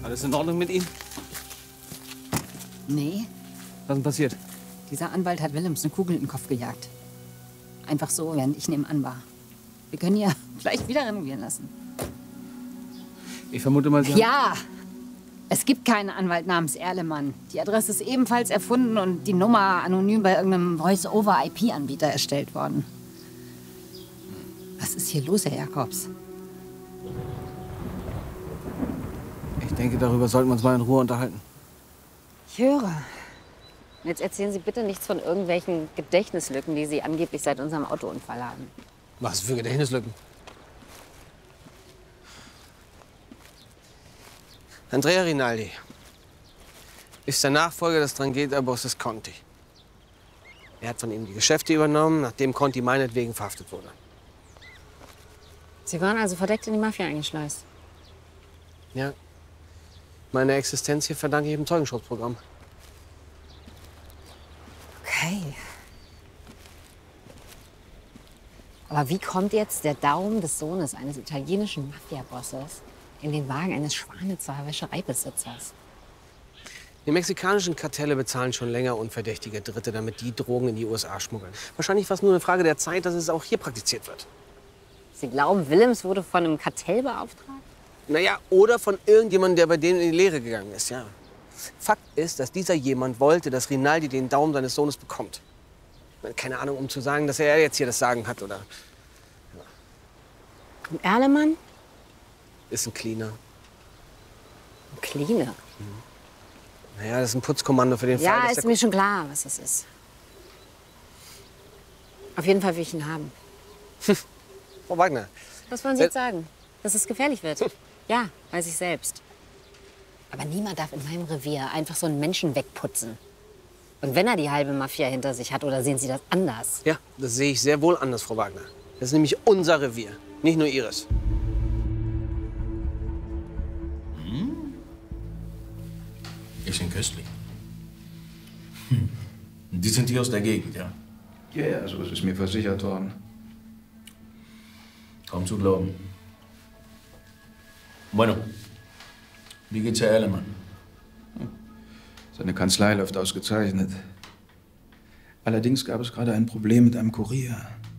Alles in Ordnung mit Ihnen? Nee. Was ist denn passiert? Dieser Anwalt hat Willems eine Kugel in den Kopf gejagt. Einfach so, während ich nebenan war. Wir können ja vielleicht wieder renovieren lassen. Ich vermute mal, Sie haben... Ja! Es gibt keinen Anwalt namens Erlemann. Die Adresse ist ebenfalls erfunden und die Nummer anonym bei irgendeinem Voice-over-IP-Anbieter erstellt worden. Was ist hier los, Herr Jakobs? Ich denke, darüber sollten wir uns mal in Ruhe unterhalten. Ich höre. Jetzt erzählen Sie bitte nichts von irgendwelchen Gedächtnislücken, die Sie angeblich seit unserem Autounfall haben. Was für Gedächtnislücken? Andrea Rinaldi ist der Nachfolger des Drangheta-Bosses Conti. Er hat von ihm die Geschäfte übernommen, nachdem Conti meinetwegen verhaftet wurde. Sie waren also verdeckt in die Mafia eingeschleust? Ja. Meine Existenz hier verdanke ich dem Zeugenschutzprogramm. Okay. Aber wie kommt jetzt der Daumen des Sohnes eines italienischen Mafia-Bosses in den Wagen eines Schwanitzer Wäschereibesitzers? Die mexikanischen Kartelle bezahlen schon länger unverdächtige Dritte, damit die Drogen in die USA schmuggeln. Wahrscheinlich war es nur eine Frage der Zeit, dass es auch hier praktiziert wird. Sie glauben, Willems wurde von einem Kartell beauftragt? Naja, oder von irgendjemandem, der bei denen in die Lehre gegangen ist, ja. Fakt ist, dass dieser jemand wollte, dass Rinaldi den Daumen seines Sohnes bekommt. Keine Ahnung, um zu sagen, dass er jetzt hier das Sagen hat, oder? Und Erlemann? Ist ein Cleaner. Ein Cleaner? Naja, das ist ein Putzkommando für den Fall, Ja, dass ist mir schon klar, was das ist. Auf jeden Fall will ich ihn haben. Frau Wagner. Was wollen Sie jetzt sagen? Dass es gefährlich wird? Ja, weiß ich selbst. Aber niemand darf in meinem Revier einfach so einen Menschen wegputzen. Und wenn er die halbe Mafia hinter sich hat, oder sehen Sie das anders? Ja, das sehe ich sehr wohl anders, Frau Wagner. Das ist nämlich unser Revier, nicht nur Ihres. Die sind köstlich. Die sind hier aus der Gegend, ja? Ja, ja, so ist es mir versichert worden. Kaum zu glauben. Bueno, wie geht's Herr Erlemann? Seine Kanzlei läuft ausgezeichnet. Allerdings gab es gerade ein Problem mit einem Kurier.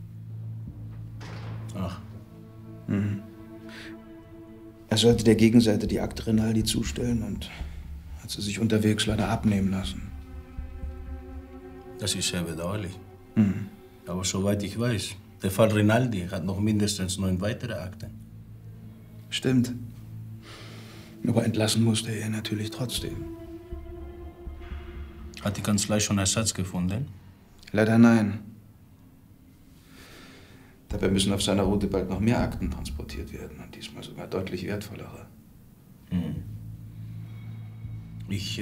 Ach. Mhm. Er sollte der Gegenseite die Akte Rinaldi zustellen und hat sie sich unterwegs leider abnehmen lassen. Das ist sehr bedauerlich. Mhm. Aber soweit ich weiß, der Fall Rinaldi hat noch mindestens 9 weitere Akten. Stimmt. Aber entlassen musste er natürlich trotzdem. Hat die Kanzlei schon Ersatz gefunden? Leider nein. Dabei müssen auf seiner Route bald noch mehr Akten transportiert werden. Und diesmal sogar deutlich wertvollere. Mhm. Ich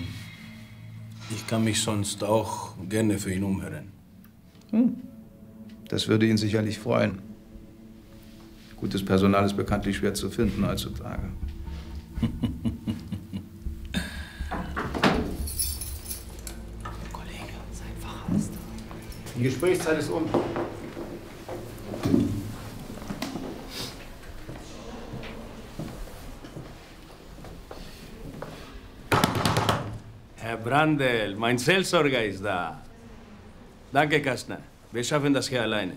kann mich sonst auch gerne für ihn umhören. Das würde ihn sicherlich freuen. Gutes Personal ist bekanntlich schwer zu finden heutzutage. Kollege, sein Verhasst. Die Gesprächszeit ist um. Herr Brandl, mein Seelsorger ist da. Danke, Kastner. Wir schaffen das hier alleine.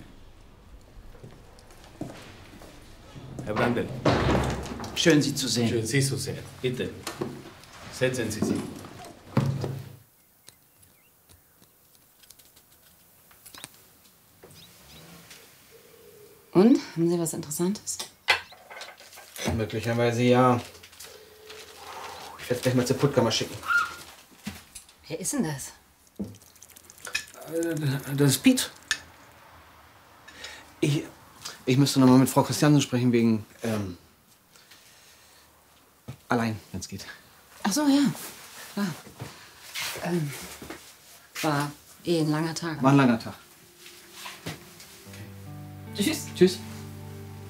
Herr Brandl. Schön, Sie zu sehen. Schön, Sie zu sehen. Bitte. Setzen Sie sich. Und? Haben Sie was Interessantes? Möglicherweise ja. Ich werde es gleich mal zur Puttkammer schicken. Wer ist denn das? Das ist Piet. Ich müsste noch mal mit Frau Christiansen sprechen wegen allein, wenn es geht. Ach so, ja. Klar. War ein langer Tag. War ein langer Tag. Tschüss. Tschüss.